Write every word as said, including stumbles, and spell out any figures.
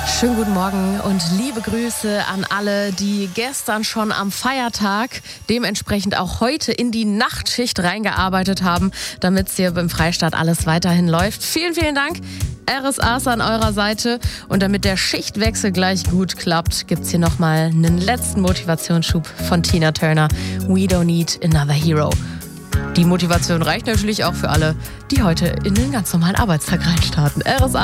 Schönen guten Morgen und liebe Grüße an alle, die gestern schon am Feiertag, dementsprechend auch heute in die Nachtschicht reingearbeitet haben, damit es hier beim Freistaat alles weiterhin läuft. Vielen, vielen Dank. R S A ist an eurer Seite und damit der Schichtwechsel gleich gut klappt, gibt's hier nochmal einen letzten Motivationsschub von Tina Turner. We don't need another hero. Die Motivation reicht natürlich auch für alle, die heute in den ganz normalen Arbeitstag reinstarten. R S A